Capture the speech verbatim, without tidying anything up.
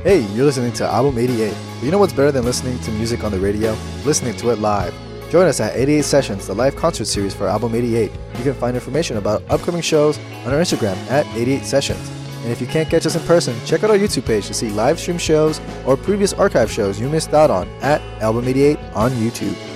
Hey, you're listening to Album eighty-eight. You know what's better than listening to music on the radio? Listening to it live. Join us at eighty-eight Sessions, the live concert series for Album eighty-eight. You can find information about upcoming shows on our Instagram at eighty-eight Sessions. And if you can't catch us in person, check out our YouTube page to see live stream shows or previous archive shows you missed out on at Album eighty-eight on YouTube.